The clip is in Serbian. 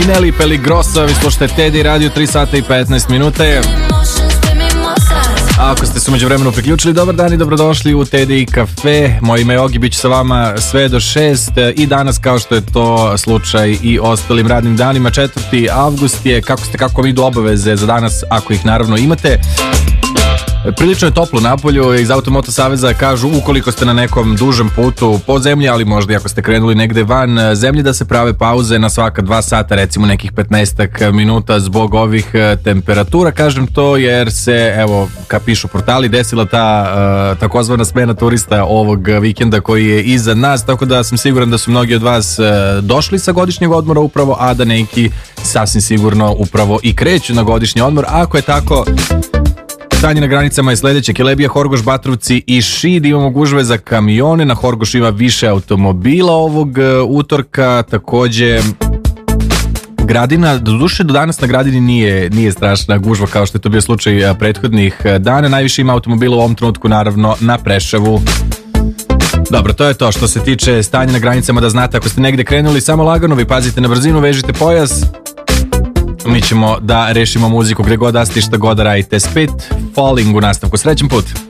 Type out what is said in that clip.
Nelly Peligrosa, vi slušate Teddy Radio, 3 sata i 15 minuta je. A ako ste se umeđu vremenu priključili, dobar dan i dobrodošli u Teddy Cafe. Moje ime je Ogi, bit ću sa vama sve do 6 i danas, kao što je to slučaj i ostalim radnim danima, 4. avgust je. Kako vam idu obaveze za danas, ako ih naravno imate? Prilično je toplo napolju. Iz Automoto Saveza kažu, ukoliko ste na nekom dužem putu po zemlji, ali možda i ako ste krenuli negde van zemlje, da se prave pauze na svaka 2 sata, recimo nekih 15 minuta zbog ovih temperatura. Kažem to jer se, evo, kad pišu portali, desila ta takozvana smena turista ovog vikenda koji je iza nas, tako da sam siguran da su mnogi od vas došli sa godišnjeg odmora upravo, a da neki sasvim sigurno upravo i kreću na godišnji odmor. Ako je tako, stanje na granicama je sledeće: Kelebija, Horgoš, Batrovci i Šid. Imamo gužve za kamione, na Horgošu ima više automobila ovog utorka, takođe Gradina, doduše do danas na Gradini nije strašna gužva kao što je to bio slučaj prethodnih dana. Najviše ima automobila u ovom trenutku naravno na Preševu. Dobro, to je to što se tiče stanja na granicama, da znate ako ste negde krenuli, samo lagano, vi pazite na brzinu, vežite pojas. Mi ćemo da rešimo muziku gde god da ste i šta god da radite. Spit Falling u nastavku. Srećen put!